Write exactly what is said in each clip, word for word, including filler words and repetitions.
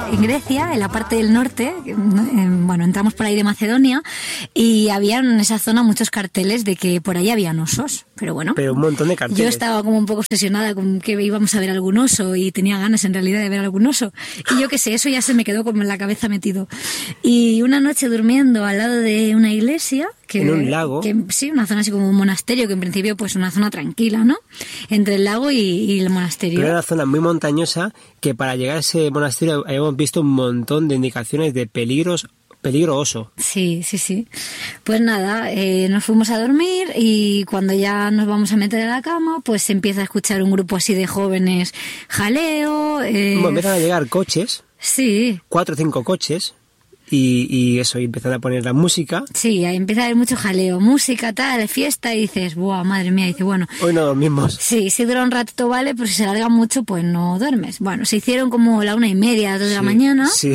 en Grecia, en la parte del norte, bueno, entramos por ahí de Macedonia y había en esa zona muchos carteles de que por ahí habían osos, pero bueno. Pero un montón de carteles. Yo estaba como un poco obsesionada con que íbamos a ver algún oso y tenía ganas en realidad de ver algún oso. Y yo qué sé, eso ya se me quedó como en la cabeza metido. Y una noche durmiendo al lado de una iglesia... Que, en un lago. Que, sí, una zona así como un monasterio, que en principio pues una zona tranquila, ¿no? Entre el lago y, y el monasterio. Pero era una zona muy montañosa que para llegar a ese monasterio habíamos visto un montón de indicaciones de peligros, peligro oso. Sí, sí, sí. Pues nada, eh, nos fuimos a dormir y cuando ya nos vamos a meter a la cama, pues se empieza a escuchar un grupo así de jóvenes jaleo. Eh... Bueno, empiezan a llegar coches. Sí. Cuatro o cinco coches. Y, y eso, y empiezan a poner la música. Sí, ahí empieza a haber mucho jaleo, música, tal, fiesta, y dices, ¡buah, madre mía! Y dice, bueno... Hoy no dormimos. Sí, si dura un ratito vale, pero si se alarga mucho, pues no duermes. Bueno, se hicieron como la una y media, las dos de la mañana. Sí.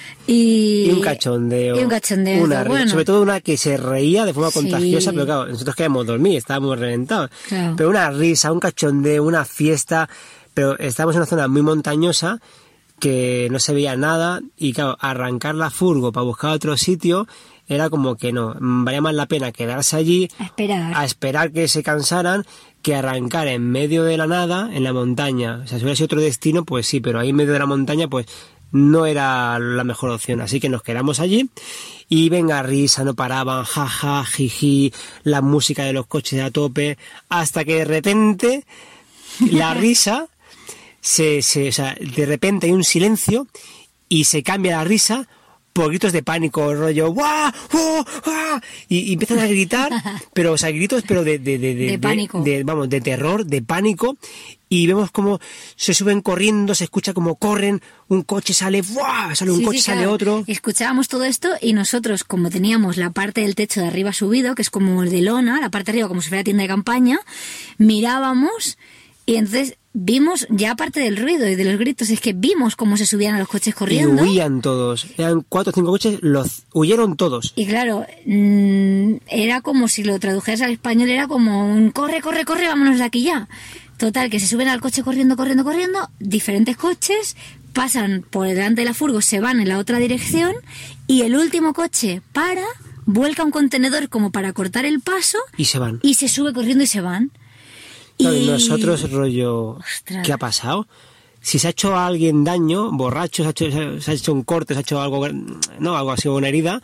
Y, y un cachondeo. Y un cachondeo. Una, bueno. Sobre todo una que se reía de forma Sí. contagiosa, pero claro, nosotros queríamos dormir, estábamos reventados. Claro. Pero una risa, un cachondeo, una fiesta, pero estábamos en una zona muy montañosa que no se veía nada y claro, arrancar la furgo para buscar otro sitio era como que no, valía más la pena quedarse allí a esperar, a esperar que se cansaran que arrancar en medio de la nada en la montaña. O sea, si hubiera sido otro destino, pues sí, pero ahí en medio de la montaña pues no era la mejor opción, así que nos quedamos allí y venga, risa, no paraban, jaja, jiji, la música de los coches a tope, hasta que de repente la risa Se, se, o sea, de repente hay un silencio y se cambia la risa por gritos de pánico, rollo ¡guau! ¡Oh! ¡Ah! Y, y empiezan a gritar, pero o sea, gritos pero de, de, de, de, de pánico, de, de, vamos, de terror, de pánico, y vemos como se suben corriendo, se escucha como corren, un coche sale, ¡buah! Sale un sí, coche, sí, sale claro. otro. Escuchábamos todo esto y nosotros, como teníamos la parte del techo de arriba subido, que es como el de lona, la parte de arriba como si fuera tienda de campaña, mirábamos y entonces vimos, ya aparte del ruido y de los gritos, es que vimos cómo se subían a los coches corriendo. Y huían todos. Eran cuatro o cinco coches, los huyeron todos. Y claro, mmm, era como si lo tradujeras al español, era como un corre, corre, corre, vámonos de aquí ya. Total, que se suben al coche corriendo, corriendo, corriendo, diferentes coches, pasan por delante de la furgo, se van en la otra dirección y el último coche para, vuelca un contenedor como para cortar el paso. Y se van. Y se sube corriendo y se van. Claro, y y nosotros, rollo, Ostras. ¿qué ha pasado? Si se ha hecho a alguien daño, borracho, se ha hecho, se ha hecho un corte, se ha hecho algo, no, algo así, una herida,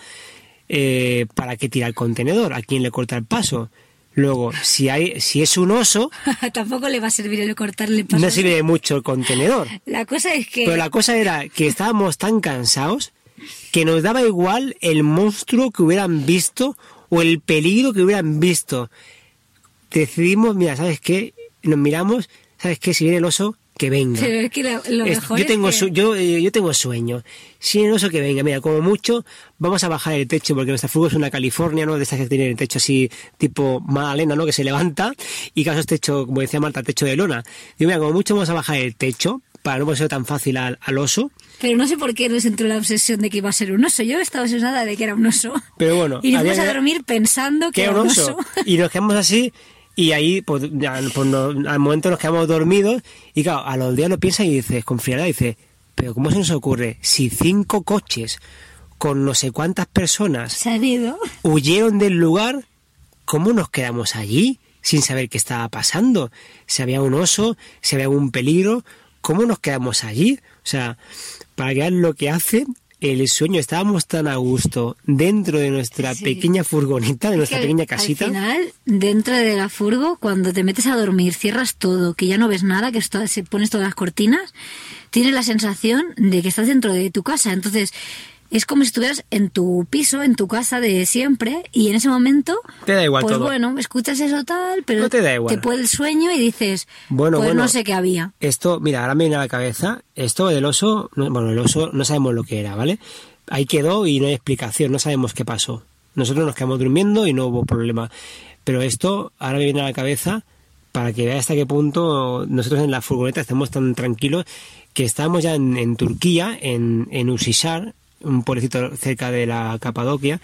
eh, ¿para qué tira el contenedor? ¿A quién le corta el paso? Luego, si hay, si es un oso... Tampoco le va a servir el cortarle el paso. No sirve de mucho el contenedor. La cosa es que... Pero la cosa era que estábamos tan cansados que nos daba igual el monstruo que hubieran visto o el peligro que hubieran visto. Decidimos, mira, ¿sabes qué? Nos miramos, ¿sabes qué? Si viene el oso, que venga. Pero es que lo, lo es, mejor yo tengo es que... su, yo, eh, yo tengo sueño. Si viene el oso, que venga. Mira, como mucho, vamos a bajar el techo, porque nuestra furgo es una California, ¿no? De estas que tienen el techo así, tipo Magdalena, ¿no? Que se levanta, y caso es techo, como decía Marta, techo de lona. Digo, mira, como mucho vamos a bajar el techo, para no poner tan fácil al, al oso. Pero no sé por qué nos entró la obsesión de que iba a ser un oso. Yo estaba obsesionada de que era un oso. Pero bueno. Y nos fuimos a dormir pensando que, que era un oso. oso. Y nos quedamos así... Y ahí, pues, ya, pues no, al momento nos quedamos dormidos y claro, a los días lo piensas y dices, con frialdad, dices, pero ¿cómo se nos ocurre? Si cinco coches con no sé cuántas personas se han ido, huyeron del lugar, ¿cómo nos quedamos allí sin saber qué estaba pasando? Si había un oso, si había algún peligro, ¿cómo nos quedamos allí? O sea, para que vean lo que hace el sueño, estábamos tan a gusto dentro de nuestra sí. pequeña furgoneta, de nuestra pequeña casita. Al final, dentro de la furgo, cuando te metes a dormir, cierras todo, que ya no ves nada, que esto, se pones todas las cortinas, tienes la sensación de que estás dentro de tu casa. Entonces, es como si estuvieras en tu piso, en tu casa de siempre, y en ese momento, te da igual pues todo. bueno, escuchas eso tal, pero no te da igual. Te puede el sueño y dices, bueno, pues bueno, no sé qué había. Esto, mira, ahora me viene a la cabeza, esto del oso, no, bueno, el oso no sabemos lo que era, ¿vale? Ahí quedó y no hay explicación, no sabemos qué pasó. Nosotros nos quedamos durmiendo y no hubo problema. Pero esto ahora me viene a la cabeza para que veas hasta qué punto nosotros en la furgoneta estamos tan tranquilos que estábamos ya en, en Turquía, en, en Usisar, un pueblecito cerca de la Capadocia,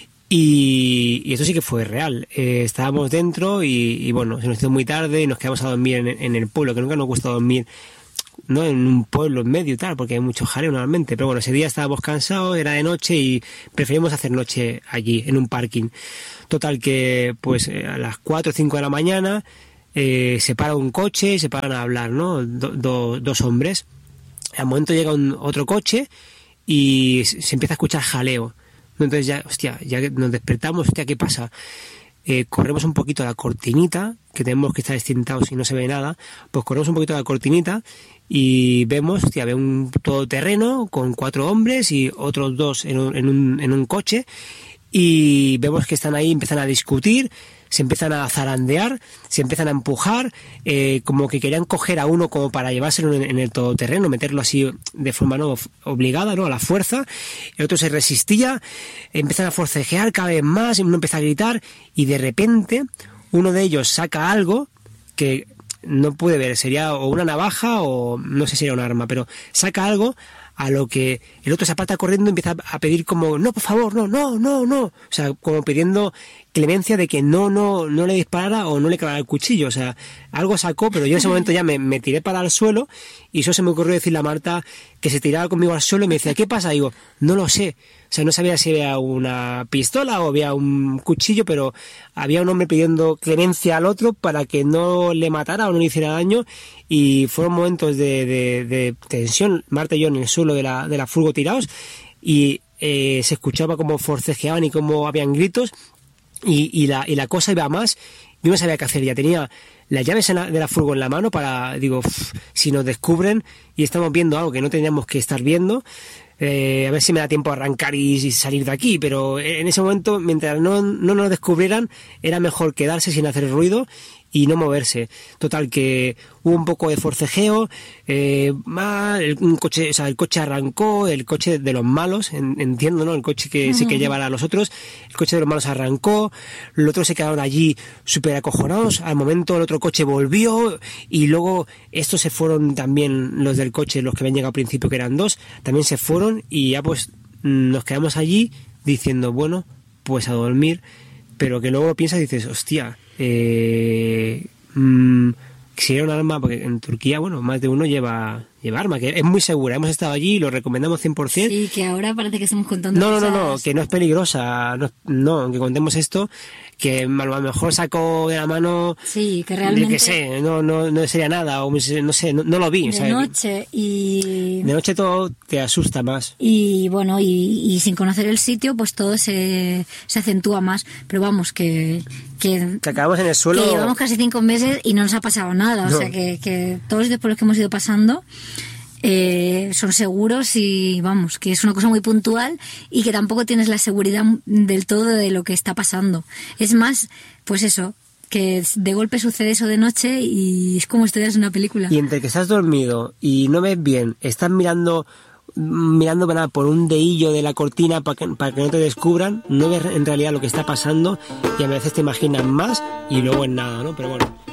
y, y esto sí que fue real. Eh, estábamos dentro y, y bueno, se nos hizo muy tarde y nos quedamos a dormir en, en el pueblo, que nunca nos gusta dormir ¿no? En un pueblo en medio y tal, porque hay mucho jaleo normalmente. Pero bueno, ese día estábamos cansados, era de noche y preferimos hacer noche allí, en un parking. Total que, pues, a las cuatro o cinco de la mañana eh, se para un coche y se paran a hablar, ¿no? Do, do, dos hombres. Al momento llega un, otro coche y se empieza a escuchar jaleo. Entonces ya, hostia, ya nos despertamos, hostia, ¿qué pasa? Eh, corremos un poquito a la cortinita, que tenemos que estar extintados y no se ve nada, pues corremos un poquito a la cortinita y vemos, hostia, ve un todoterreno con cuatro hombres y otros dos en un, en un, en un coche, y vemos que están ahí, empiezan a discutir, se empiezan a zarandear, se empiezan a empujar, eh, como que querían coger a uno como para llevárselo en, en el todoterreno, meterlo así de forma no obligada, ¿no? A la fuerza. El otro se resistía, empiezan a forcejear cada vez más, y uno empieza a gritar, y de repente uno de ellos saca algo que no pude ver, sería o una navaja o no sé si era un arma, pero saca algo, a lo que el otro se aparta corriendo y empieza a pedir como, no, por favor, no, no, no, no. O sea, como pidiendo clemencia de que no, no, no le disparara o no le clavara el cuchillo. O sea, algo sacó, pero yo en ese momento ya me, me tiré para el suelo, y eso se me ocurrió decirle a Marta que se tiraba conmigo al suelo y me decía, ¿qué pasa? Y digo, no lo sé. O sea, no sabía si había una pistola o había un cuchillo, pero había un hombre pidiendo clemencia al otro para que no le matara o no le hiciera daño, y fueron momentos de, de, de tensión, Marta y yo en el suelo de la, de la furgo tirados, y eh, se escuchaba cómo forcejeaban y cómo habían gritos, y, y, la, y la cosa iba a más. Yo no sabía qué hacer, ya tenía las llaves en la, de la furgo en la mano para, digo, uff, si nos descubren y estamos viendo algo que no teníamos que estar viendo, eh, a ver si me da tiempo a arrancar y, y salir de aquí, pero en ese momento, mientras no, no nos descubrieran, era mejor quedarse sin hacer ruido y no moverse. Total, que hubo un poco de forcejeo, eh, el, un coche, o sea, el coche arrancó, el coche de los malos, en, entiendo, ¿no? El coche que sí que llevará a los otros, el coche de los malos arrancó, los otros se quedaron allí súper acojonados, al momento el otro coche volvió, y luego estos se fueron también, los del coche, los que habían llegado al principio, que eran dos, también se fueron, y ya pues nos quedamos allí diciendo, bueno, pues a dormir, pero que luego piensas y dices, hostia, eh, mmm, si era un arma, porque en Turquía, bueno, más de uno lleva lleva arma, que es muy segura, hemos estado allí y lo recomendamos cien por ciento. Sí, que ahora parece que estamos contando no, cosas... No, no, no, que no es peligrosa, no, no, que contemos esto, que a lo mejor sacó de la mano... Sí, que realmente... De que sé, no, no, no sería nada, o no sé, no, no lo vi. De o sea, noche y... De noche todo te asusta más. Y bueno, y, y sin conocer el sitio, pues todo se, se acentúa más, pero vamos, que... Que, que acabamos en el suelo... Que llevamos casi cinco meses y no nos ha pasado nada, no. O sea, que, que todos los sitios por los que hemos ido pasando... Eh, son seguros, y vamos, que es una cosa muy puntual y que tampoco tienes la seguridad del todo de lo que está pasando. Es más, pues eso, que de golpe sucede eso de noche y es como si estuvieras en una película. Y entre que estás dormido y no ves bien, estás mirando mirando para por un dehillo de la cortina para que, para que no te descubran, no ves en realidad lo que está pasando, y a veces te imaginas más y luego en nada, ¿no? Pero bueno...